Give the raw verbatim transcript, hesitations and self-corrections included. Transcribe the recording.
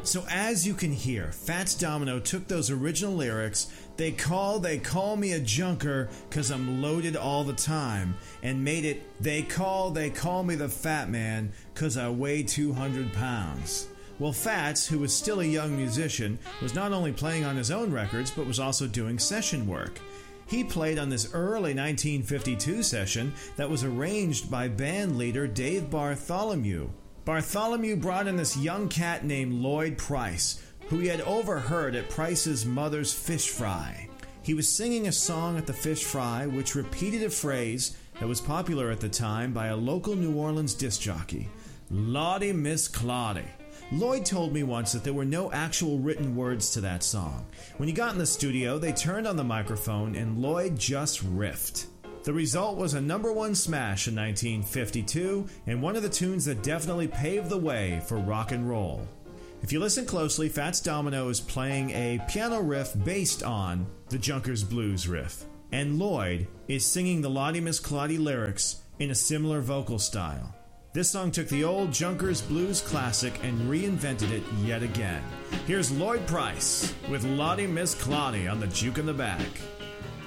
So as you can hear, Fats Domino took those original lyrics, they call, they call me a junker cause I'm loaded all the time, and made it, they call, they call me the fat man cause I weigh two hundred pounds. Well, Fats, who was still a young musician, was not only playing on his own records, but was also doing session work. He played on this early nineteen fifty-two session that was arranged by band leader Dave Bartholomew. Bartholomew brought in this young cat named Lloyd Price, who he had overheard at Price's mother's fish fry. He was singing a song at the fish fry which repeated a phrase that was popular at the time by a local New Orleans disc jockey, Lawdy Miss Claudy. Lloyd told me once that there were no actual written words to that song. When he got in the studio, they turned on the microphone and Lloyd just riffed. The result was a number one smash in nineteen fifty-two, and one of the tunes that definitely paved the way for rock and roll. If you listen closely, Fats Domino is playing a piano riff based on the Junkers Blues riff, and Lloyd is singing the Lawdy Miss Claudy lyrics in a similar vocal style. This song took the old Junkers Blues classic and reinvented it yet again. Here's Lloyd Price with Lawdy Miss Claudy on the Juke in the Back.